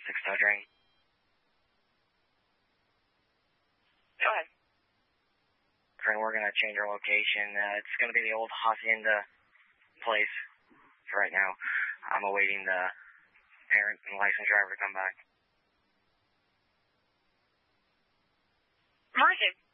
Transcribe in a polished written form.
tow drain. Go ahead. And we're going to change our location. It's going to be the old Hacienda place for right now. I'm awaiting the parent and licensed driver to come back. Emergency.